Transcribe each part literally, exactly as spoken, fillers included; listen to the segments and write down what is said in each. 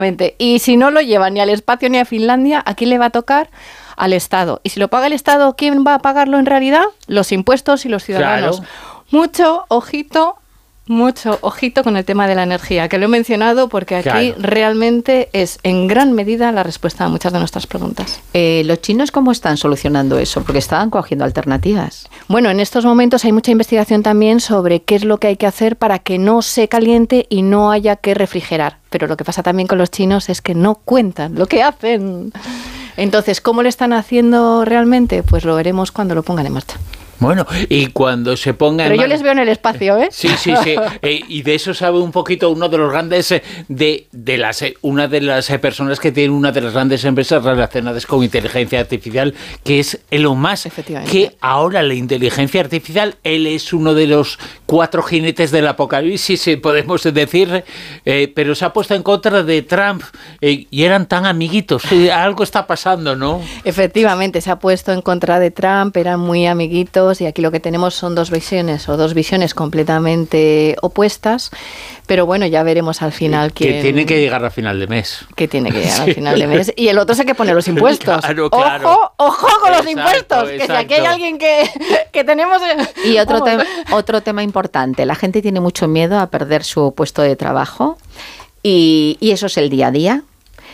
Y si no lo lleva ni al espacio ni a Finlandia, ¿a quién le va a tocar? Al Estado. Y si lo paga el Estado, ¿quién va a pagarlo en realidad? Los impuestos y los ciudadanos. Claro. Mucho ojito, mucho ojito con el tema de la energía, que lo he mencionado porque aquí claro. realmente es en gran medida la respuesta a muchas de nuestras preguntas. Eh, ¿Los chinos cómo están solucionando eso? Porque estaban cogiendo alternativas. Bueno, en estos momentos hay mucha investigación también sobre qué es lo que hay que hacer para que no se caliente y no haya que refrigerar. Pero lo que pasa también con los chinos es que no cuentan lo que hacen. Entonces, ¿cómo lo están haciendo realmente? Pues lo veremos cuando lo pongan en marcha. Bueno, y cuando se ponga... Pero en yo les veo en el espacio, ¿eh? Sí, sí, sí. Eh, y de eso sabe un poquito uno de los grandes... Eh, de, de las eh, una de las eh, personas que tiene una de las grandes empresas relacionadas con inteligencia artificial, que es Elon Musk. Efectivamente. Que ahora la inteligencia artificial, él es uno de los cuatro jinetes del apocalipsis, eh, podemos decir, eh, pero se ha puesto en contra de Trump eh, y eran tan amiguitos. Eh, algo está pasando, ¿no? Efectivamente, se ha puesto en contra de Trump, eran muy amiguitos. Y aquí lo que tenemos son dos visiones o dos visiones completamente opuestas, pero bueno, ya veremos al final quién... Que tiene que llegar a final de mes. Que tiene que llegar sí. al final de mes. Y el otro es el que pone los impuestos. Claro, claro. ¡Ojo, ojo con exacto, los impuestos! Exacto. Que si aquí hay alguien que, que tenemos... Y otro, te- otro tema importante, la gente tiene mucho miedo a perder su puesto de trabajo y, y eso es el día a día.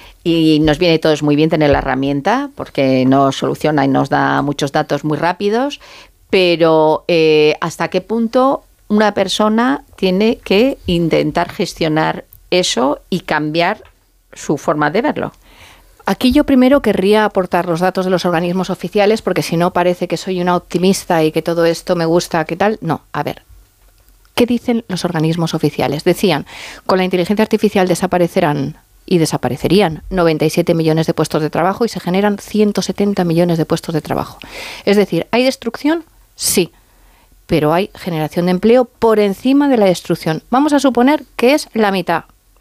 Y nos viene todos muy bien tener la herramienta porque nos soluciona y nos da muchos datos muy rápidos. Pero eh, ¿hasta qué punto una persona tiene que intentar gestionar eso y cambiar su forma de verlo? Aquí yo primero querría aportar los datos de los organismos oficiales, porque si no parece que soy una optimista y que todo esto me gusta, ¿qué tal? No, a ver. ¿Qué dicen los organismos oficiales? Decían, con la inteligencia artificial desaparecerán y desaparecerían noventa y siete millones de puestos de trabajo y se generan ciento setenta millones de puestos de trabajo. Es decir, ¿hay destrucción? Sí, pero hay generación de empleo por encima de la destrucción. Vamos a suponer que es la mitad,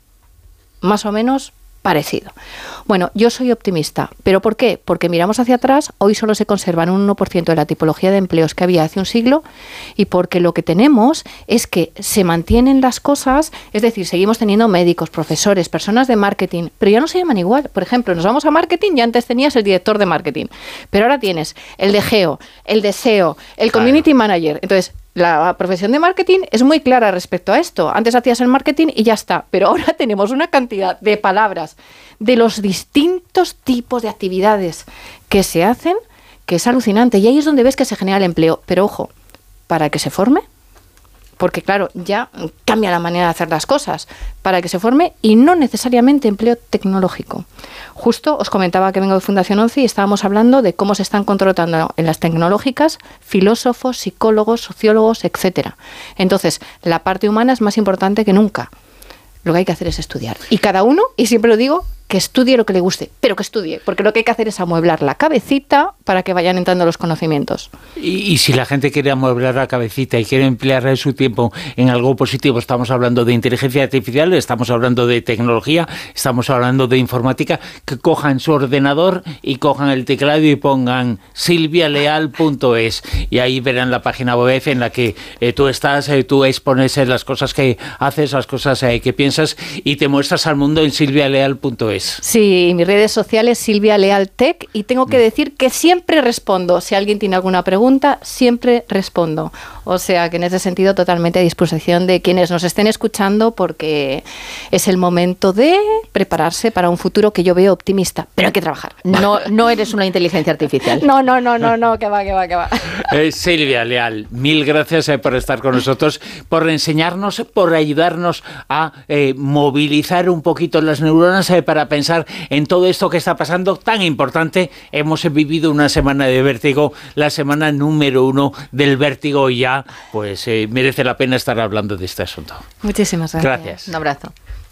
más o menos parecido. Bueno, yo soy optimista. ¿Pero por qué? Porque miramos hacia atrás, hoy solo se conservan un uno por ciento de la tipología de empleos que había hace un siglo y porque lo que tenemos es que se mantienen las cosas, es decir, seguimos teniendo médicos, profesores, personas de marketing, pero ya no se llaman igual. Por ejemplo, nos vamos a marketing y antes tenías el director de marketing, pero ahora tienes el de geo, el de S E O, el community claro. manager. Entonces, la profesión de marketing es muy clara respecto a esto. Antes hacías el marketing y ya está. Pero ahora tenemos una cantidad de palabras de los distintos tipos de actividades que se hacen que es alucinante. Y ahí es donde ves que se genera el empleo. Pero ojo, para que se forme, porque claro, ya cambia la manera de hacer las cosas, para que se forme y no necesariamente empleo tecnológico. Justo os comentaba que vengo de Fundación once y estábamos hablando de cómo se están contratando en las tecnológicas filósofos, psicólogos, sociólogos, etcétera. Entonces, la parte humana es más importante que nunca. Lo que hay que hacer es estudiar. Y cada uno, y siempre lo digo, que estudie lo que le guste, pero que estudie, porque lo que hay que hacer es amueblar la cabecita para que vayan entrando los conocimientos. Y, y si la gente quiere amueblar la cabecita y quiere emplear su tiempo en algo positivo, estamos hablando de inteligencia artificial, estamos hablando de tecnología, estamos hablando de informática, que cojan su ordenador y cojan el teclado y pongan silvia leal punto es y ahí verán la página web en la que eh, tú estás, eh, tú expones eh, las cosas que haces, las cosas eh, que piensas y te muestras al mundo en silvia leal punto es. Sí, mis redes sociales Silvia Leal Tech y tengo que decir que siempre respondo. Si alguien tiene alguna pregunta, siempre respondo. O sea que en ese sentido totalmente a disposición de quienes nos estén escuchando porque es el momento de prepararse para un futuro que yo veo optimista, pero hay que trabajar. No, no eres una inteligencia artificial. No, no, no, no, no, que va, que va, que va. Eh, Silvia Leal, mil gracias eh, por estar con nosotros, por enseñarnos, por ayudarnos a eh, movilizar un poquito las neuronas eh, para pensar en todo esto que está pasando tan importante. Hemos vivido una semana de vértigo, la semana número uno del vértigo y ya pues eh, merece la pena estar hablando de este asunto. Muchísimas gracias. Gracias. Un abrazo.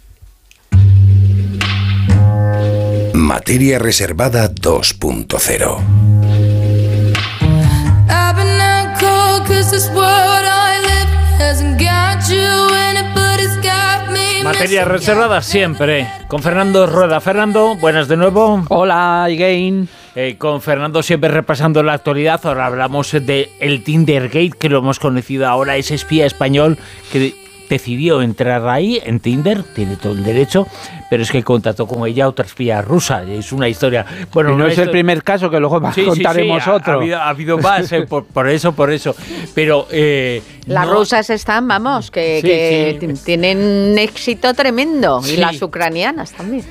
Materia reservada dos punto cero. Materia reservada siempre con Fernando Rueda. Fernando, buenas de nuevo. Hola, again. Eh, con Fernando siempre repasando la actualidad. Ahora hablamos de el Tindergate, que lo hemos conocido ahora, ese espía español que decidió entrar ahí en Tinder, tiene todo el derecho, pero es que contactó con ella otra espía rusa. Es una historia. Bueno, y no es historia... el primer caso, que luego sí, contaremos sí, sí, otro. Ha, ha, habido, ha habido más, eh, por, por eso, por eso. Pero eh, las no... rusas están, vamos, que, sí, que sí. tienen un éxito tremendo. Sí. Y las ucranianas también.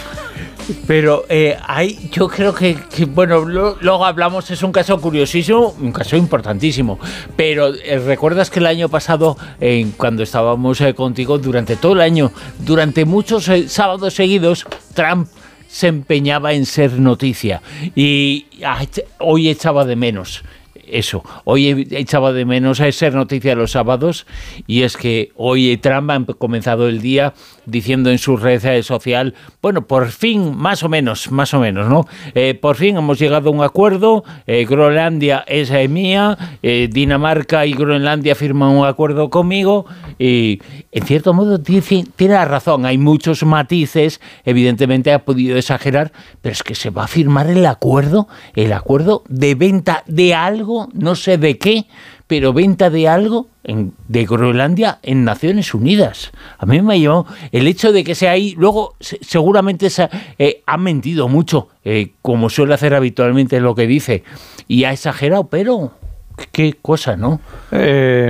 Pero eh, hay, yo creo que, que bueno, lo, luego hablamos, es un caso curiosísimo, un caso importantísimo. Pero eh, recuerdas que el año pasado, eh, cuando estábamos eh, contigo, durante todo el año, durante muchos eh, sábados seguidos, Trump se empeñaba en ser noticia. Y ah, hoy echaba de menos eso. Hoy echaba de menos a ser noticia los sábados, y es que hoy Trump ha comenzado el día diciendo en su red social, bueno, por fin, más o menos, más o menos, ¿no? Eh, por fin hemos llegado a un acuerdo, eh, Groenlandia es eh, mía, eh, Dinamarca y Groenlandia firman un acuerdo conmigo, y en cierto modo tiene, tiene razón, hay muchos matices, evidentemente ha podido exagerar, pero es que se va a firmar el acuerdo, el acuerdo de venta de algo, no sé de qué, pero venta de algo en, de Groenlandia en Naciones Unidas. A mí me llamó el hecho de que sea ahí. Luego, se, seguramente se, eh, ha mentido mucho, eh, como suele hacer habitualmente lo que dice, y ha exagerado, pero qué cosa, ¿no? Eh,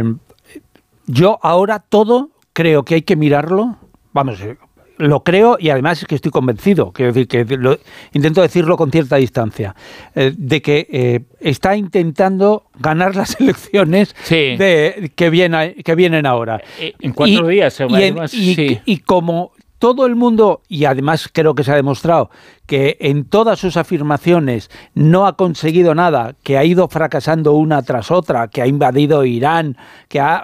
yo ahora todo creo que hay que mirarlo, vamos, lo creo, y además es que estoy convencido, quiero decir que lo, intento decirlo con cierta distancia, eh, de que eh, está intentando ganar las elecciones sí. de, que, viene, que vienen ahora. En cuatro y, días, se va y, en, y, sí. y como todo el mundo, y además creo que se ha demostrado que en todas sus afirmaciones no ha conseguido nada, que ha ido fracasando una tras otra, que ha invadido Irán, que ha...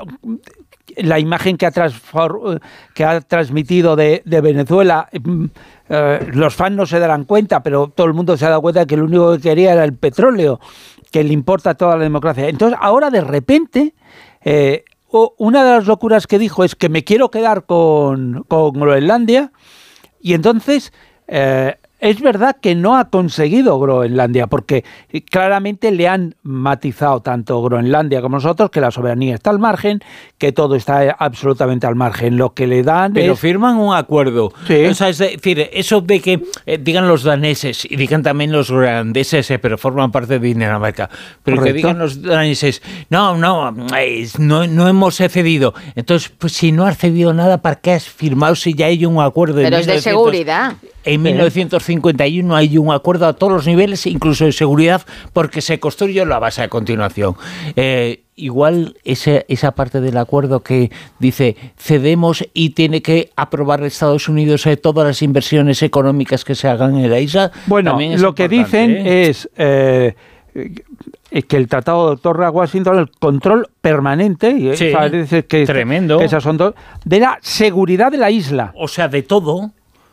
la imagen que ha, transfor- que ha transmitido de, de Venezuela, eh, los fans no se darán cuenta, pero todo el mundo se ha dado cuenta de que lo único que quería era el petróleo, que le importa toda la democracia. Entonces, ahora de repente, eh, una de las locuras que dijo es que me quiero quedar con, con Groenlandia, y entonces... Eh, es verdad que no ha conseguido Groenlandia, porque claramente le han matizado tanto Groenlandia como nosotros, que la soberanía está al margen, que todo está absolutamente al margen. Lo que le dan Pero es... firman un acuerdo. Sí. O sea, es decir, eso de que eh, digan los daneses y digan también los groenlandeses, eh, pero forman parte de Dinamarca, pero Correcto. que digan los daneses, no, no, eh, no, no hemos cedido. Entonces, pues si no has cedido nada, ¿para qué has firmado si ya hay un acuerdo? Pero es de seguridad. En mil novecientos cincuenta y uno hay un acuerdo a todos los niveles, incluso de seguridad, porque se construyó la base a continuación. Eh, igual ese, esa parte del acuerdo que dice cedemos y tiene que aprobar Estados Unidos eh, todas las inversiones económicas que se hagan en la isla. Bueno, lo que dicen ¿eh? es... Eh, que el Tratado de Otorga a Washington el control permanente, sí, parece que tremendo, que esas son do, de la seguridad de la isla. O sea, de todo.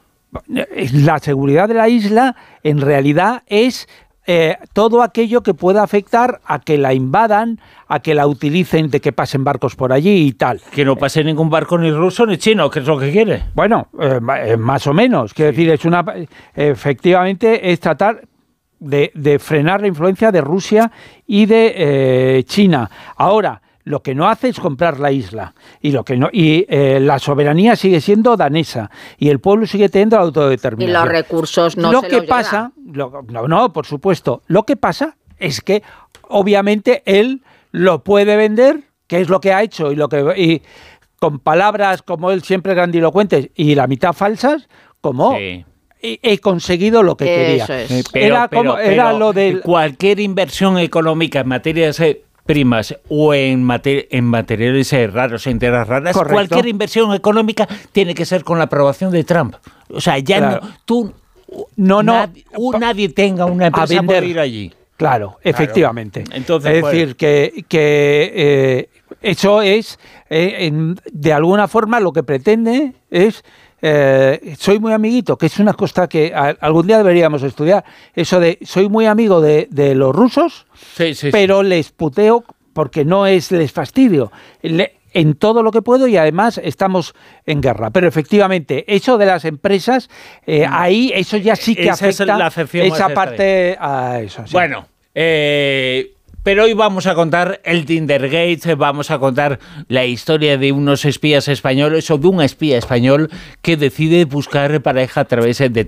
La seguridad de la isla en realidad es eh, todo aquello que pueda afectar a que la invadan, a que la utilicen, de que pasen barcos por allí y tal. Que no pase ningún barco ni ruso ni chino, que es lo que quiere. Bueno, eh, más o menos. Quiero decir, es una, efectivamente es tratar de, de frenar la influencia de Rusia y de eh, China. Ahora, lo que no hace es comprar la isla, y lo que no y eh, la soberanía sigue siendo danesa, y el pueblo sigue teniendo la autodeterminación. Y los recursos no lo se que los pasa, lo, no, no, por supuesto. Lo que pasa es que, obviamente, él lo puede vender, que es lo que ha hecho, y lo que y con palabras como él siempre grandilocuentes y la mitad falsas, como sí. He conseguido lo que Eso quería. Es. Pero, era pero, como pero, era lo del cualquier inversión económica en materias eh, primas o en, mater en materiales eh, raros, en tierras raras, Correcto. Cualquier inversión económica tiene que ser con la aprobación de Trump. O sea, ya claro. no, tú, no, no, nadie, nadie tenga una empresa por ir allí. Claro, efectivamente. Claro. Entonces, es pues, decir, que, que eh, eso es, eh, en, de alguna forma, lo que pretende es... Eh, soy muy amiguito, que es una cosa que a, algún día deberíamos estudiar, eso de soy muy amigo de, de los rusos, sí, sí, pero sí. les puteo porque no es les fastidio Le, en todo lo que puedo, y además estamos en guerra. Pero efectivamente, eso de las empresas, eh, ahí eso ya sí que esa afecta es la esa parte a eso. Sí. Bueno, eh, Pero hoy vamos a contar el Tindergate, vamos a contar la historia de unos espías españoles o de un espía español que decide buscar pareja a través de